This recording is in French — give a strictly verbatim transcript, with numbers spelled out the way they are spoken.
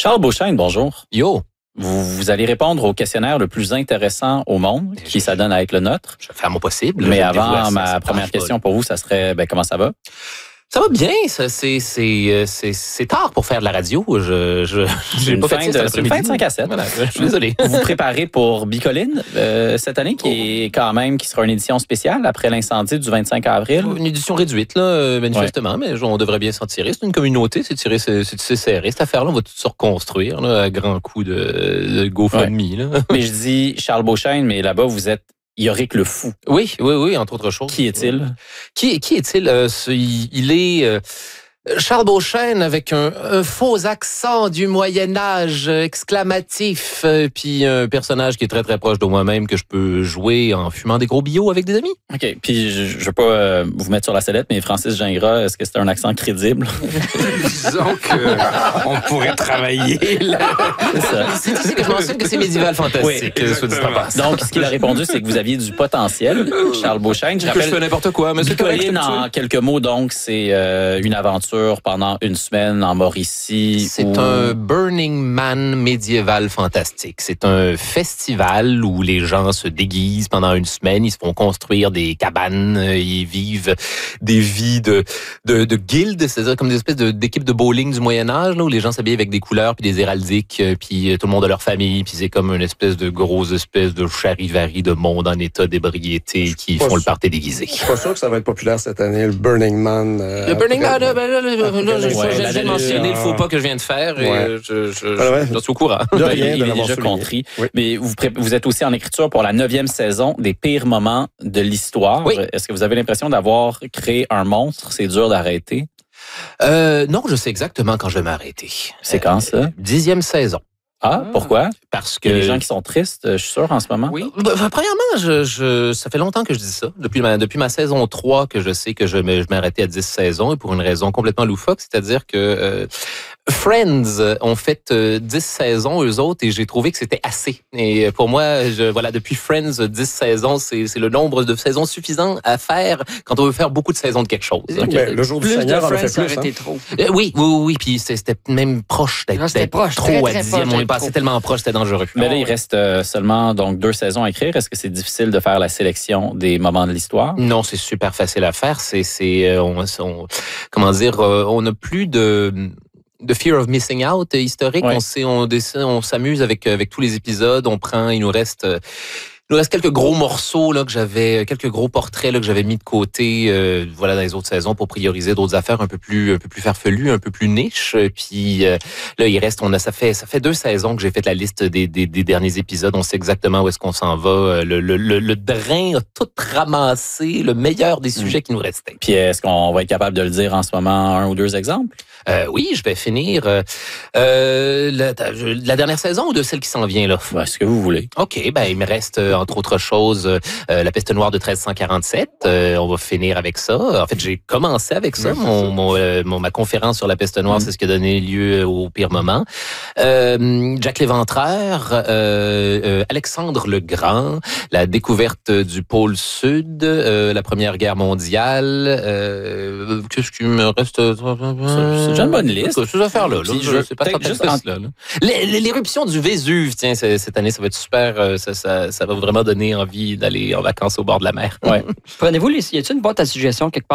Charles Beauchesne, bonjour. Yo. Vous, vous allez répondre au questionnaire le plus intéressant au monde, qui s'adonne à être le nôtre. Je vais faire mon possible. Mais avant, ma première question pour vous, ça serait, ben, comment ça va? Ça va bien, ça, c'est, c'est, c'est, c'est tard pour faire de la radio. Je, je, j'ai pas fait ça. C'est une fin de cinq à sept. Voilà, je suis désolé. Vous vous préparez pour Bicoline euh, cette année, qui est quand même, qui sera une édition spéciale après l'incendie du vingt-cinq avril. Une édition réduite, là, manifestement, ouais. Mais on devrait bien s'en tirer. C'est une communauté, c'est tiré, c'est, c'est serré. Cette affaire-là, on va tout se reconstruire, là, à grands coups de, de GoFundMe, ouais. Mais je dis Charles Beauchesne, mais là-bas, vous êtes Yorick le Fou. Oui, oui, oui, entre autres choses. Qui est-il? Qui, qui est-il? Euh, il, il est... Euh, Charles Beauchesne avec un, un faux accent du Moyen-Âge exclamatif, euh, puis un personnage qui est très très proche de moi-même que je peux jouer en fumant des gros bio avec des amis. OK. Puis je, je veux pas euh, vous mettre sur la sellette, mais Francis Gingras, est-ce que c'est un accent crédible? Disons qu'on pourrait travailler là. C'est ça. C'est ici que je mentionne que c'est médiéval fantastique. Oui, soit dit en passant. Donc, ce qu'il a répondu, c'est que vous aviez du potentiel, Charles Beauchesne. Je que je fais n'importe quoi, mais c'est correct. Bicoline, en quelques mots, donc, c'est euh, une aventure pendant une semaine en Mauricie. C'est où... un Burning Man médiéval fantastique. C'est un festival où les gens se déguisent pendant une semaine, ils se font construire des cabanes, ils vivent des vies de, de, de guildes, c'est-à-dire comme des espèces de, d'équipes de bowling du Moyen-Âge, là, où les gens s'habillent avec des couleurs puis des héraldiques, puis tout le monde a leur famille, puis c'est comme une espèce de grosse espèce de charivari de monde en état d'ébriété qui font sûr. le party déguisé. Je suis pas sûr que ça va être populaire cette année, le Burning Man. Euh, le Burning Man, après, ben, là, là, là, là, je Ouais, je la- viens de la- mentionner la- le faux pas que je viens de faire et Ouais. euh, je, je, Ah ouais. je, je suis au courant. De Ben, rien il de est l'avoir déjà souligné. compris. Oui. Mais vous, pré- vous êtes aussi en écriture pour la neuvième saison des pires moments de l'histoire. Oui. Est-ce que vous avez l'impression d'avoir créé un monstre? C'est dur d'arrêter. Euh, non, je sais exactement quand je vais m'arrêter. C'est quand, ça? Euh, Dixième saison. Ah, pourquoi? Parce Il que y a des gens qui sont tristes, je suis sûr, en ce moment. Oui. Ben, premièrement, je, je, ça fait longtemps que je dis ça. Depuis ma, depuis ma saison trois, que je sais que je, me, je m'arrêtais à dix saisons et pour une raison complètement loufoque, c'est-à-dire que euh, Friends ont fait euh, dix saisons, eux autres, et j'ai trouvé que c'était assez. Et pour moi, je, voilà, depuis Friends, dix saisons, c'est, c'est le nombre de saisons suffisant à faire quand on veut faire beaucoup de saisons de quelque chose. Ben, le jour du Plus de Seigneur en a Friends, fait ça plus. aurait Hein? été trop. Euh, oui, oui, oui, oui, puis c'est- c'était même proche d'être, Non, c'était d'être proche, trop très, à très dixième. proche On est d'être passé trop. tellement proche, c'était dangereux. Mais là, il reste euh, seulement donc deux saisons à écrire. Est-ce que c'est difficile de faire la sélection des moments de l'histoire? Non, c'est super facile à faire. C'est, c'est, euh, on, on- comment dire, euh, on n'a plus de de fear of missing out euh, historique. Ouais. On sait, on, dessine, on s'amuse avec avec tous les épisodes. On prend, il nous reste. euh, Il nous reste quelques gros morceaux là que j'avais, quelques gros portraits là que j'avais mis de côté, euh, voilà dans les autres saisons pour prioriser d'autres affaires un peu plus, un peu plus farfelues, un peu plus niches. Puis euh, là, il reste, on a, ça fait, ça fait deux saisons que j'ai fait la liste des, des, des derniers épisodes. On sait exactement où est-ce qu'on s'en va. Le, le, le, le drain a tout ramassé, le meilleur des sujets qui nous restaient. Puis est-ce qu'on va être capable de le dire en ce moment, un ou deux exemples? Euh, oui, je vais finir euh, euh, la, la dernière saison ou de celle qui s'en vient là. Ben, ce que vous voulez. OK, ben il me reste euh, entre autres choses euh, La peste noire de treize cent quarante-sept. Euh, on va finir avec ça. En fait, j'ai commencé avec ça. Mon, mon, euh, mon- ma conférence sur la peste noire, c'est ce qui a donné lieu au pire moment. Euh, Jack l'Éventreur, euh, euh, Alexandre le Grand, la découverte du pôle Sud, euh, la Première Guerre mondiale. Euh, qu'est-ce qui me reste? C'est déjà une bonne liste. Ces affaires-là. Là, Puis je je veux sais pas peut-être trop juste de en- là, là. L'é- l'é- L'éruption du Vésuve, tiens, c'est- cette année, ça va être super. euh, Ça, ça, ça va vraiment donner envie d'aller en vacances au bord de la mer. Ouais. Prenez-vous les. Y a-t-il une boîte à suggestions quelque part?